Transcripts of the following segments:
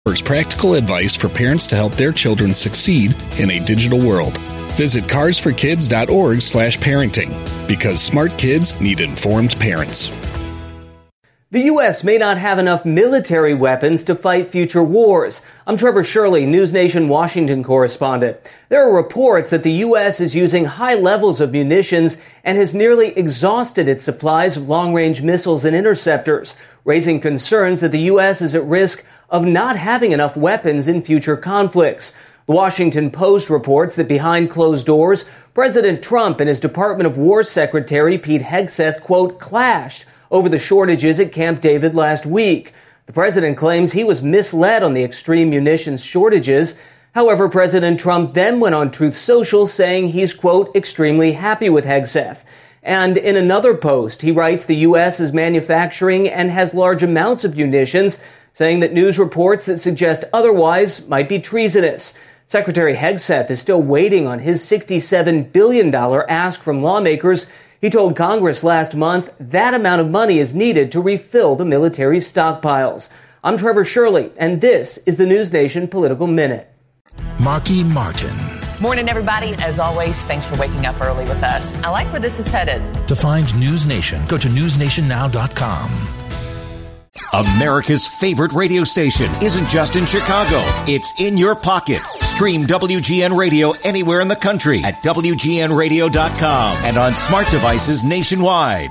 Practical advice for parents to help their children succeed in a digital world. Visit carsforkids.org/parenting, because smart kids need informed parents. The U.S. may not have enough military weapons to fight future wars. I'm Trevor Shirley, News Nation Washington correspondent. There are reports that the U.S. is using high levels of munitions and has nearly exhausted its supplies of long-range missiles and interceptors, raising concerns that the U.S. is at risk of not having enough weapons in future conflicts. The Washington Post reports that behind closed doors, President Trump and his Department of War Secretary Pete Hegseth, quote, clashed over the shortages at Camp David last week. The president claims he was misled on the extreme munitions shortages. However, President Trump then went on Truth Social saying he's, quote, extremely happy with Hegseth. And in another post, he writes the U.S. is manufacturing and has large amounts of munitions, saying that news reports that suggest otherwise might be treasonous. Secretary Hegseth is still waiting on his $67 billion ask from lawmakers. He told Congress last month that amount of money is needed to refill the military's stockpiles. I'm Trevor Shirley, and this is the News Nation Political Minute. Marky Martin. Morning, everybody. As always, thanks for waking up early with us. I like where this is headed. To find News Nation, go to newsnationnow.com. America's favorite radio station isn't just in Chicago. It's in your pocket. Stream WGN Radio anywhere in the country at WGNradio.com and on smart devices nationwide.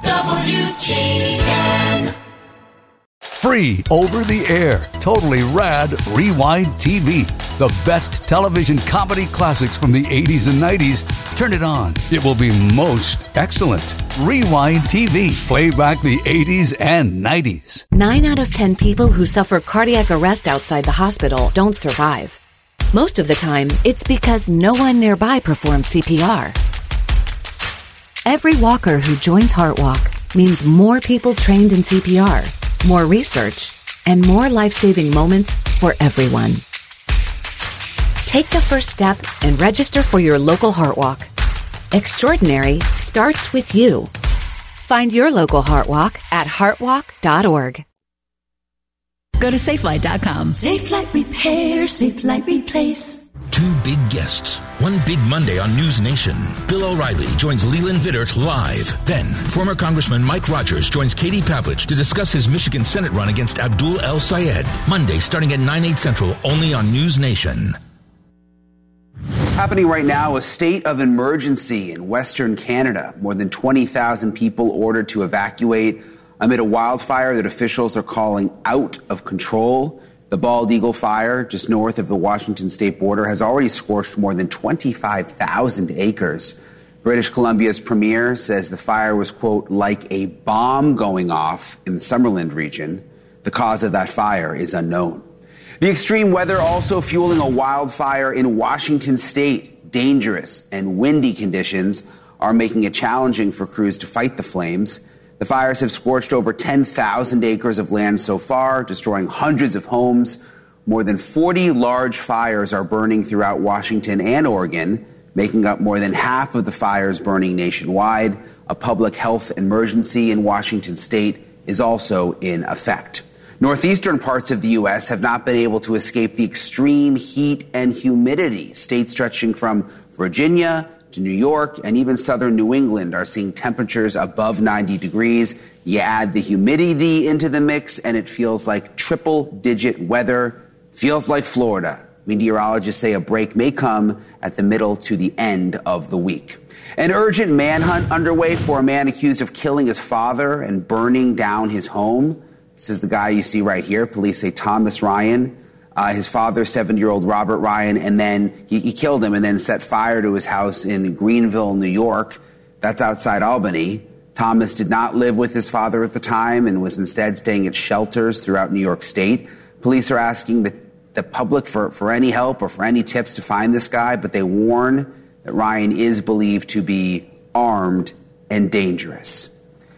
WGN. Free over the air, totally rad Rewind TV. The best television comedy classics from the 80s and 90s. Turn it on. It will be most excellent. Rewind TV. Play back the 80s and 90s. 9 out of 10 people who suffer cardiac arrest outside the hospital don't survive. Most of the time, it's because no one nearby performs CPR. Every walker who joins HeartWalk means more people trained in CPR, more research, and more life-saving moments for everyone. Take the first step and register for your local HeartWalk. Extraordinary starts with you. Find your local HeartWalk at heartwalk.org. Go to safelight.com. Safelight Repair, Safelight Replace. Two big guests. One big Monday on News Nation. Bill O'Reilly joins Leland Vittert live. Then, former Congressman Mike Rogers joins Katie Pavlich to discuss his Michigan Senate run against Abdul El Sayed. Monday starting at 9/8 Central, only on News Nation. Happening right now, a state of emergency in Western Canada. More than 20,000 people ordered to evacuate amid a wildfire that officials are calling out of control. The Bald Eagle Fire, just north of the Washington state border, has already scorched more than 25,000 acres. British Columbia's premier says the fire was, quote, like a bomb going off in the Summerland region. The cause of that fire is unknown. The extreme weather also fueling a wildfire in Washington state. Dangerous and windy conditions are making it challenging for crews to fight the flames. The fires have scorched over 10,000 acres of land so far, destroying hundreds of homes. More than 40 large fires are burning throughout Washington and Oregon, making up more than half of the fires burning nationwide. A public health emergency in Washington state is also in effect. Northeastern parts of the U.S. have not been able to escape the extreme heat and humidity. States stretching from Virginia to New York and even southern New England are seeing temperatures above 90 degrees. You add the humidity into the mix, and it feels like triple-digit weather. Feels like Florida. Meteorologists say a break may come at the middle to the end of the week. An urgent manhunt underway for a man accused of killing his father and burning down his home. This is the guy you see right here. Police say Thomas Ryan, his father, 70-year-old Robert Ryan, and then he killed him and then set fire to his house in Greenville, New York. That's outside Albany. Thomas did not live with his father at the time and was instead staying at shelters throughout New York State. Police are asking the public for any help or for any tips to find this guy, but they warn that Ryan is believed to be armed and dangerous.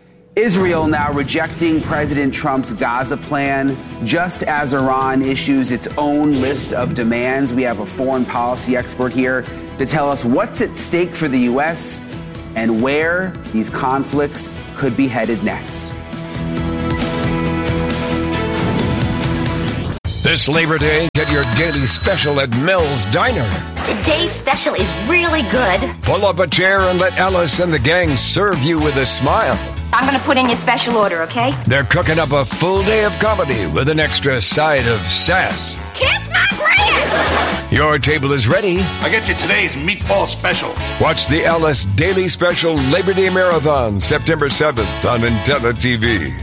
Israel now rejecting President Trump's Gaza plan, just as Iran issues its own list of demands. We have a foreign policy expert here to tell us what's at stake for the U.S. and where these conflicts could be headed next. This Labor Day, get your daily special at Mel's Diner. Today's special is really good. Pull up a chair and let Ellis and the gang serve you with a smile. I'm going to put in your special order, okay? They're cooking up a full day of comedy with an extra side of sass. Kiss my Grant! Your table is ready. I get you today's meatball special. Watch the Ellis Daily Special Labor Day Marathon, September 7th on Intella TV.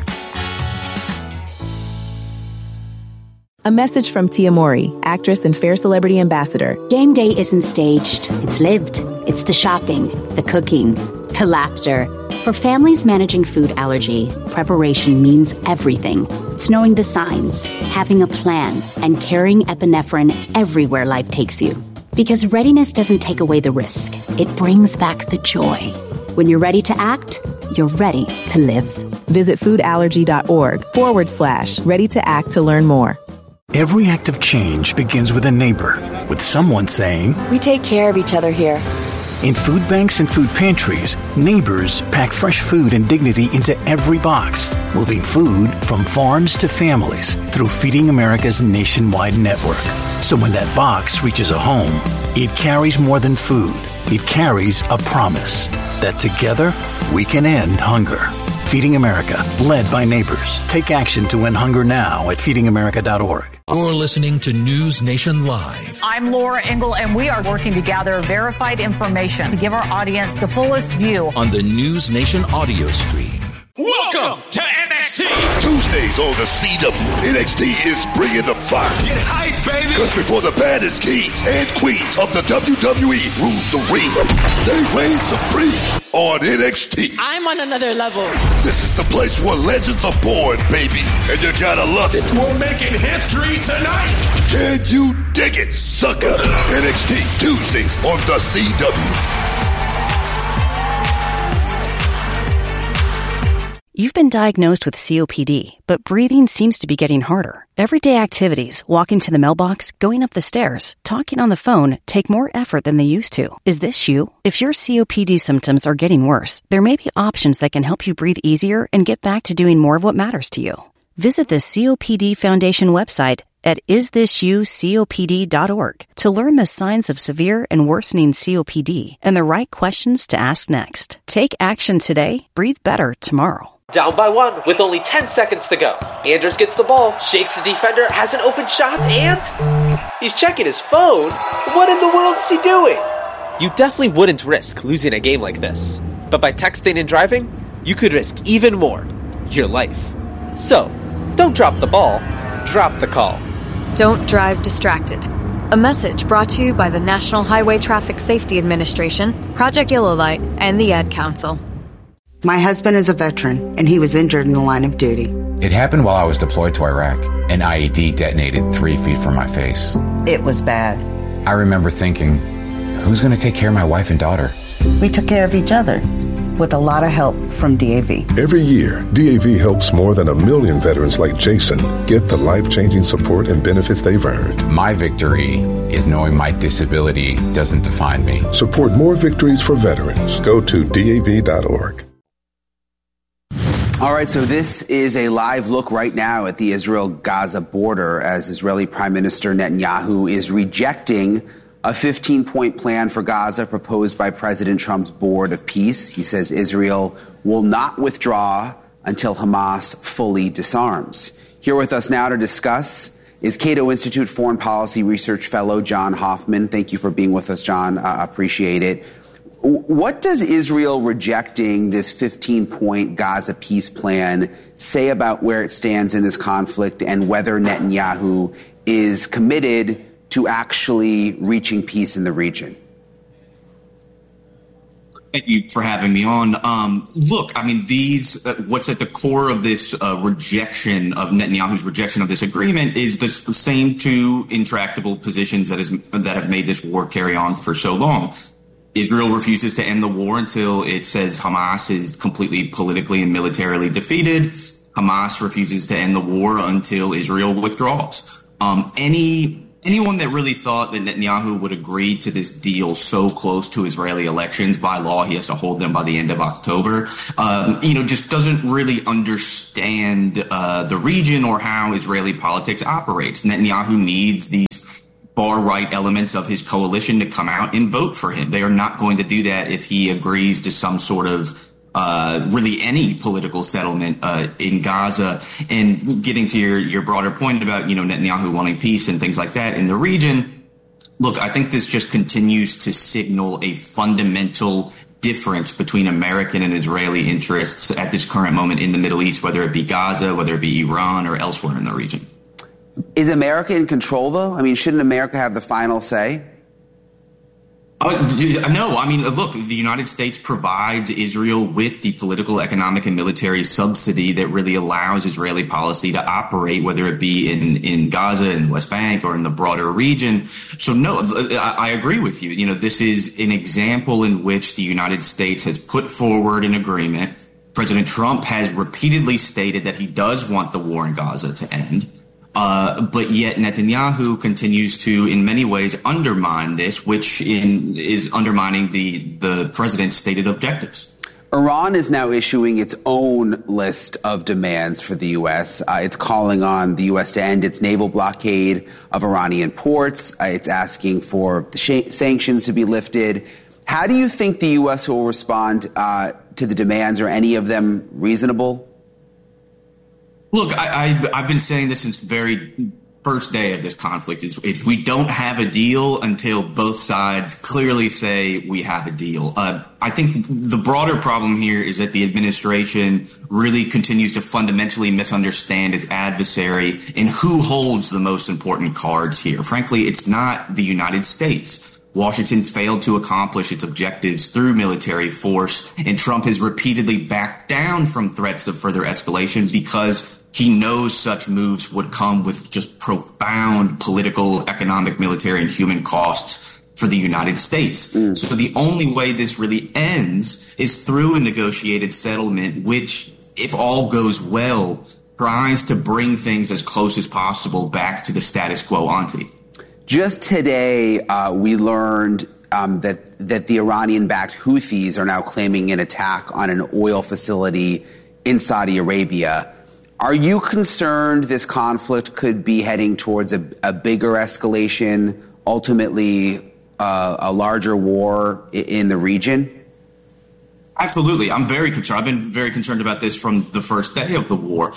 A message from Tia Mowry, actress and Fair Celebrity Ambassador. Game day isn't staged. It's lived. It's the shopping, the cooking, the laughter. For families managing food allergy, preparation means everything. It's knowing the signs, having a plan, and carrying epinephrine everywhere life takes you. Because readiness doesn't take away the risk. It brings back the joy. When you're ready to act, you're ready to live. Visit foodallergy.org/ready to act to learn more. Every act of change begins with a neighbor, with someone saying, "We take care of each other here." In food banks and food pantries, neighbors pack fresh food and dignity into every box, moving food from farms to families through Feeding America's nationwide network. So when that box reaches a home, it carries more than food. It carries a promise that together we can end hunger. Feeding America, led by neighbors. Take action to end hunger now at feedingamerica.org. You're listening to News Nation Live. I'm Laura Engel, and we are working to gather verified information to give our audience the fullest view on the News Nation audio stream. Welcome to NXT. Tuesdays on the CW, NXT is bringing the fire. Get hype, baby. Because before the baddest kings and queens of the WWE rule the ring, they reign supreme on NXT. I'm on another level. This is the place where legends are born, baby, and you gotta love it. We're making history tonight. Can you dig it, sucker? NXT Tuesdays on the CW. You've been diagnosed with COPD, but breathing seems to be getting harder. Everyday activities, walking to the mailbox, going up the stairs, talking on the phone, take more effort than they used to. Is this you? If your COPD symptoms are getting worse, there may be options that can help you breathe easier and get back to doing more of what matters to you. Visit the COPD Foundation website at isthisyoucopd.org to learn the signs of severe and worsening COPD and the right questions to ask next. Take action today, breathe better tomorrow. Down by one with only 10 seconds to go. Anders gets the ball, shakes the defender, has an open shot, and he's checking his phone. What in the world is he doing? You definitely wouldn't risk losing a game like this. But by texting and driving, you could risk even more, your life. So, don't drop the ball, drop the call. Don't drive distracted. A message brought to you by the National Highway Traffic Safety Administration, Project Yellow Light, and the Ad Council. My husband is a veteran, and he was injured in the line of duty. It happened while I was deployed to Iraq. An IED detonated 3 feet from my face. It was bad. I remember thinking, who's going to take care of my wife and daughter? We took care of each other, with a lot of help from DAV. Every year, DAV helps more than 1 million veterans like Jason get the life-changing support and benefits they've earned. My victory is knowing my disability doesn't define me. Support more victories for veterans. Go to DAV.org. All right, so this is a live look right now at the Israel-Gaza border as Israeli Prime Minister Netanyahu is rejecting a 15-point plan for Gaza proposed by President Trump's Board of Peace. He says Israel will not withdraw until Hamas fully disarms. Here with us now to discuss is Cato Institute Foreign Policy Research Fellow John Hoffman. Thank you for being with us, John. Appreciate it. What does Israel rejecting this 15-point Gaza peace plan say about where it stands in this conflict and whether Netanyahu is committed to actually reaching peace in the region? Thank you for having me on. Look, I mean, what's at the core of this rejection of Netanyahu's rejection of this agreement is the same two intractable positions that have made this war carry on for so long. Israel refuses to end the war until it says Hamas is completely politically and militarily defeated. Hamas refuses to end the war until Israel withdraws. Any anyone that really thought that Netanyahu would agree to this deal so close to Israeli elections, by law, he has to hold them by the end of October, just doesn't really understand the region or how Israeli politics operates. Netanyahu needs these far-right elements of his coalition to come out and vote for him. They are not going to do that if he agrees to some sort of really any political settlement in Gaza. And getting to your broader point about, Netanyahu wanting peace and things like that in the region, look, I think this just continues to signal a fundamental difference between American and Israeli interests at this current moment in the Middle East, whether it be Gaza, whether it be Iran, or elsewhere in the region. Is America in control, though? I mean, shouldn't America have the final say? No, I mean, look, the United States provides Israel with the political, economic, and military subsidy that really allows Israeli policy to operate, whether it be in Gaza, in the West Bank, or in the broader region. So, no, I agree with you. This is an example in which the United States has put forward an agreement. President Trump has repeatedly stated that he does want the war in Gaza to end. But yet Netanyahu continues to, in many ways, undermine this, which is undermining the president's stated objectives. Iran is now issuing its own list of demands for the U.S. It's calling on the U.S. to end its naval blockade of Iranian ports. It's asking for the sanctions to be lifted. How do you think the U.S. will respond to the demands? Are any of them reasonable? Look, I've been saying this since the very first day of this conflict. Is we don't have a deal until both sides clearly say we have a deal. I think the broader problem here is that the administration really continues to fundamentally misunderstand its adversary and who holds the most important cards here. Frankly, it's not the United States. Washington failed to accomplish its objectives through military force, and Trump has repeatedly backed down from threats of further escalation because he knows such moves would come with just profound political, economic, military, and human costs for the United States. So the only way this really ends is through a negotiated settlement, which, if all goes well, tries to bring things as close as possible back to the status quo ante. Just today, we learned that the Iranian-backed Houthis are now claiming an attack on an oil facility in Saudi Arabia. Are you concerned this conflict could be heading towards a bigger escalation, ultimately a larger war in the region? Absolutely. I'm very concerned. I've been very concerned about this from the first day of the war.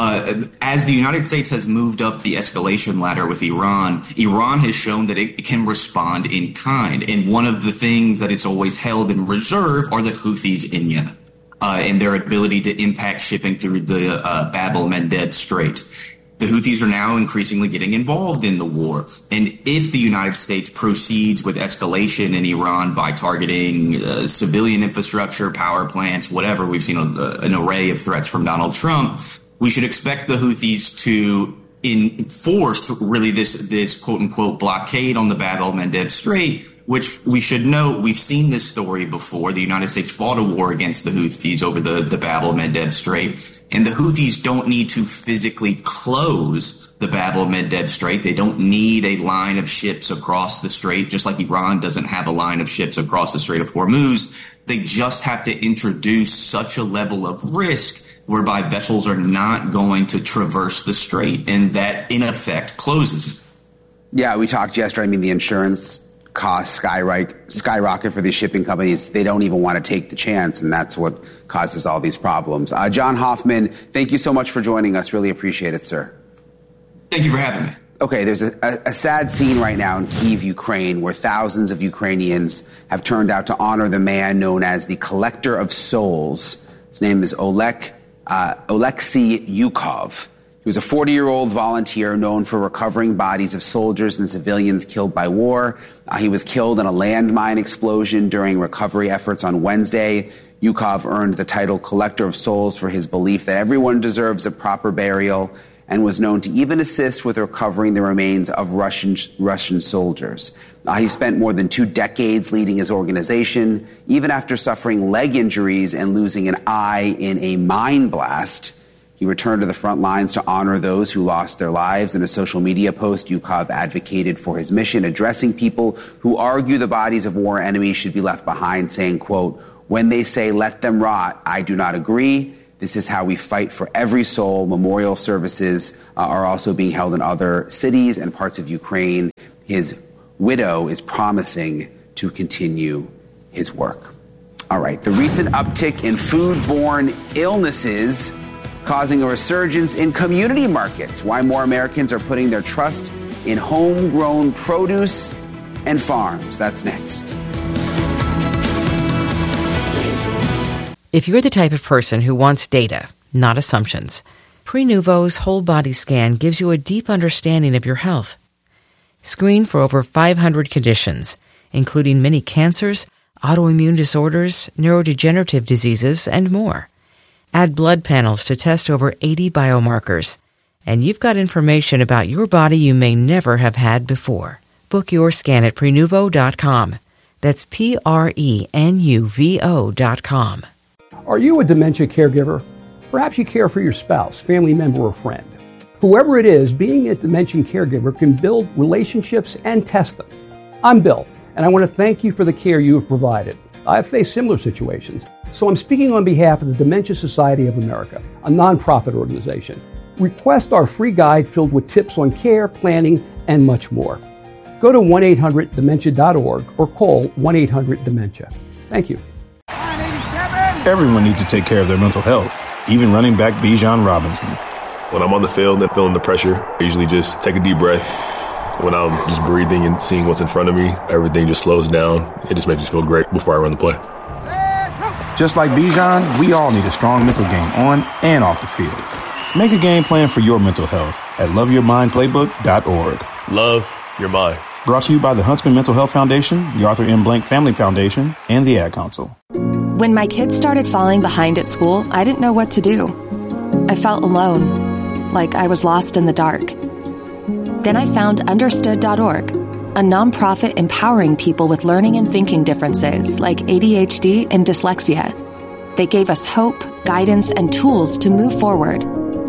As the United States has moved up the escalation ladder with Iran, Iran has shown that it can respond in kind. And one of the things that it's always held in reserve are the Houthis in Yemen. And their ability to impact shipping through the Bab el-Mandeb Strait. The Houthis are now increasingly getting involved in the war. And if the United States proceeds with escalation in Iran by targeting civilian infrastructure, power plants, whatever, we've seen an array of threats from Donald Trump, we should expect the Houthis to enforce really this quote-unquote blockade on the Bab el-Mandeb Strait, which we should note, we've seen this story before. The United States fought a war against the Houthis over the Bab el-Mandeb Strait, and the Houthis don't need to physically close the Bab el-Mandeb Strait. They don't need a line of ships across the strait, just like Iran doesn't have a line of ships across the Strait of Hormuz. They just have to introduce such a level of risk whereby vessels are not going to traverse the strait, and that, in effect, closes it. Yeah, we talked yesterday. I mean, the insurance costs skyrocket for these shipping companies. They don't even want to take the chance, and that's what causes all these problems. John Hoffman, thank you so much for joining us. Really appreciate it, sir. Thank you for having me. Okay, there's a sad scene right now in Kyiv, Ukraine, where thousands of Ukrainians have turned out to honor the man known as the Collector of Souls. His name is Oleksiy Yukov. He was a 40-year-old volunteer known for recovering bodies of soldiers and civilians killed by war. He was killed in a landmine explosion during recovery efforts on Wednesday. Yukov earned the title Collector of Souls for his belief that everyone deserves a proper burial, and was known to even assist with recovering the remains of Russian soldiers. He spent more than 2 decades leading his organization, even after suffering leg injuries and losing an eye in a mine blast. He returned to the front lines to honor those who lost their lives. In a social media post, Yukov advocated for his mission, addressing people who argue the bodies of war enemies should be left behind, saying, quote, "When they say let them rot, I do not agree. This is how we fight for every soul." Memorial services are also being held in other cities and parts of Ukraine. His widow is promising to continue his work. All right, the recent uptick in foodborne illnesses causing a resurgence in community markets. Why more Americans are putting their trust in homegrown produce and farms. That's next. If you're the type of person who wants data, not assumptions, Prenuvo's whole body scan gives you a deep understanding of your health. Screen for over 500 conditions, including many cancers, autoimmune disorders, neurodegenerative diseases, and more. Add blood panels to test over 80 biomarkers, and you've got information about your body you may never have had before. Book your scan at Prenuvo.com. That's Prenuvo.com. Are you a dementia caregiver? Perhaps you care for your spouse, family member, or friend. Whoever it is, being a dementia caregiver can build relationships and test them. I'm Bill, and I want to thank you for the care you have provided. I've faced similar situations, so I'm speaking on behalf of the Dementia Society of America, a nonprofit organization. Request our free guide filled with tips on care, planning, and much more. Go to 1-800-DEMENTIA.org or call 1-800-DEMENTIA. Thank you. Everyone needs to take care of their mental health, even running back Bijan Robinson. When I'm on the field and feeling the pressure, I usually just take a deep breath. When I'm just breathing and seeing what's in front of me, everything just slows down. It just makes me feel great before I run the play. Just like Bijan, we all need a strong mental game on and off the field. Make a game plan for your mental health at loveyourmindplaybook.org. Love your mind. Brought to you by the Huntsman Mental Health Foundation, the Arthur M. Blank Family Foundation, and the Ad Council. When my kids started falling behind at school, I didn't know what to do. I felt alone, like I was lost in the dark. Then I found Understood.org, a nonprofit empowering people with learning and thinking differences like ADHD and dyslexia. They gave us hope, guidance, and tools to move forward.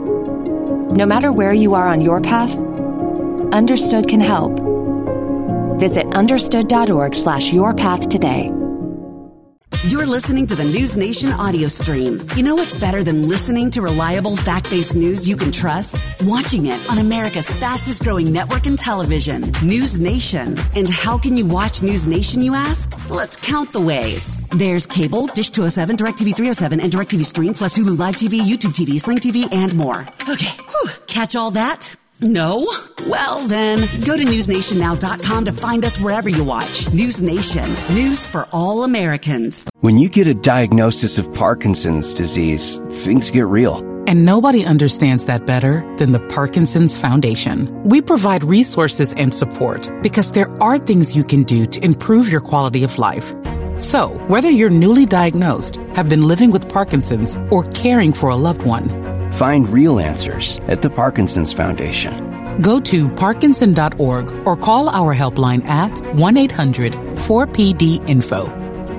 No matter where you are on your path, Understood can help. Visit understood.org/yourpath today. You're listening to the News Nation audio stream. You know what's better than listening to reliable, fact-based news you can trust? Watching it on America's fastest-growing network in television, News Nation. And how can you watch News Nation, you ask? Let's count the ways. There's cable, Dish 207, DirecTV 307, and DirecTV Stream, plus Hulu Live TV, YouTube TV, Sling TV, and more. Okay, catch all that? No? Well, then, go to newsnationnow.com to find us wherever you watch. News Nation. News for all Americans. When you get a diagnosis of Parkinson's disease, things get real. And nobody understands that better than the Parkinson's Foundation. We provide resources and support because there are things you can do to improve your quality of life. So, whether you're newly diagnosed, have been living with Parkinson's, or caring for a loved one, find real answers at the Parkinson's Foundation. Go to Parkinson.org or call our helpline at 1-800-4PD-INFO.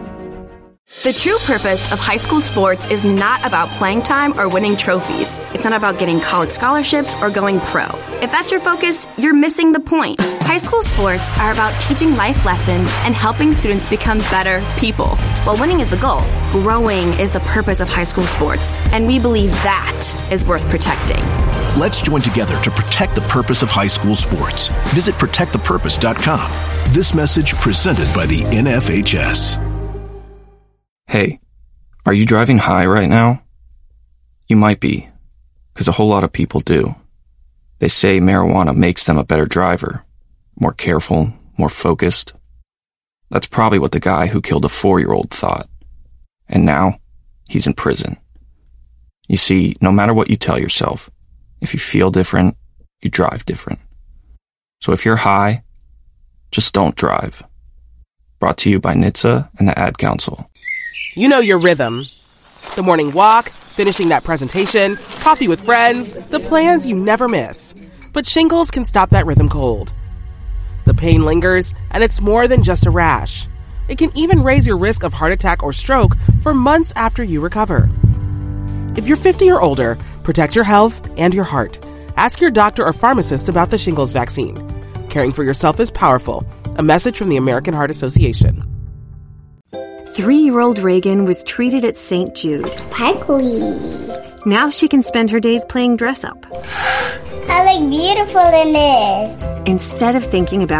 The true purpose of high school sports is not about playing time or winning trophies. It's not about getting college scholarships or going pro. If that's your focus, you're missing the point. High school sports are about teaching life lessons and helping students become better people. While winning is the goal, growing is the purpose of high school sports, and we believe that is worth protecting. Let's join together to protect the purpose of high school sports. Visit protectthepurpose.com. This message presented by the NFHS. Hey, are you driving high right now? You might be, because a whole lot of people do. They say marijuana makes them a better driver, more careful, more focused. That's probably what the guy who killed a 4-year-old thought. And now, he's in prison. You see, no matter what you tell yourself, if you feel different, you drive different. So if you're high, just don't drive. Brought to you by NHTSA and the Ad Council. You know your rhythm. The morning walk, finishing that presentation, coffee with friends, the plans you never miss. But shingles can stop that rhythm cold. The pain lingers, and it's more than just a rash. It can even raise your risk of heart attack or stroke for months after you recover. If you're 50 or older, Protect your health and your heart. Ask your doctor or pharmacist about the shingles vaccine. Caring for yourself is powerful. A message from the American Heart Association. 3-year-old Reagan was treated at St. Jude. Sparkly. Now she can spend her days playing dress-up. I look beautiful in this. Instead of thinking about